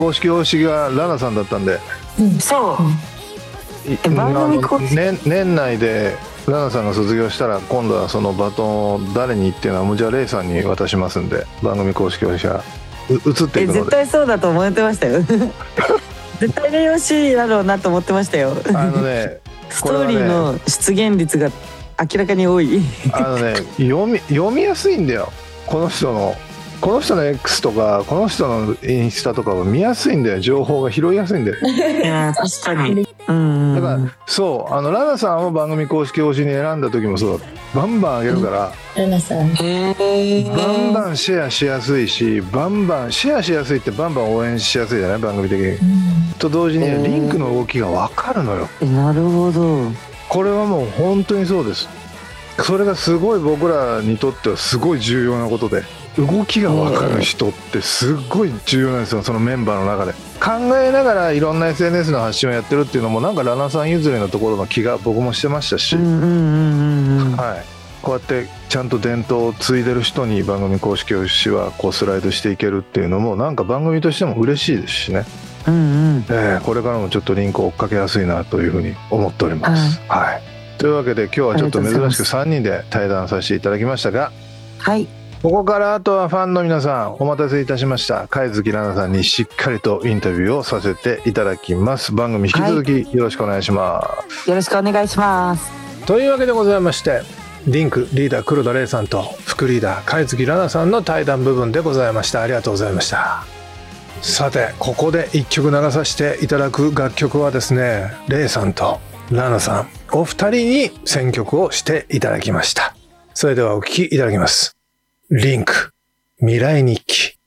公式方式がラナさんだったんで、 そう、番組公式年内でラナさんが卒業したら今度はそのバトンを誰にっていうのはじゃあレイさんに渡しますんで、番組公式方式が移っていくので。 絶対そうだと思ってましたよ絶対レイ欲しいだろうなと思ってましたよストーリーの出現率が明らかに多い読みやすいんだよ。この人の X とかこの人のインスタとかは見やすいんだよ。情報が拾いやすいんだよ。 いや確かに。だからそうラナさんを番組公式推しに選んだ時もそうだ。バンバンあげるから、 ラナさんバンバンシェアしやすいし、バンバンシェアしやすいってバンバン応援しやすいじゃない、番組的に、と同時にリンクの動きが分かるのよ。 なるほど。 これはもう本当にそうです。それがすごい僕らにとってはすごい重要なことで、動きが分かる人ってすごい重要なんですよ。そのメンバーの中で考えながらいろんな SNS の発信をやってるっていうのもなんかラナさん譲りのところの気が僕もしてましたし、はい、こうやってちゃんと伝統を継いでる人に番組公式推しはこうスライドしていけるっていうのもなんか番組としても嬉しいですしね。これからもちょっとリンクを追っかけやすいなというふうに思っております。はい、というわけで今日はちょっと珍しく3人で対談させていただきましたが、 はい、 ここからあとはファンの皆さんお待たせいたしました貝月ラナさんにしっかりとインタビューをさせていただきます。番組引き続きよろしくお願いします。 よろしくお願いします。 というわけでございまして、リンクリーダー黒田玲さんと副リーダー貝月ラナさんの対談部分でございました。ありがとうございました。さてここで一曲流させていただく楽曲はですね、レイさんとラナさんお二人に選曲をしていただきました。それではお聴きいただきます。リンク未来日記。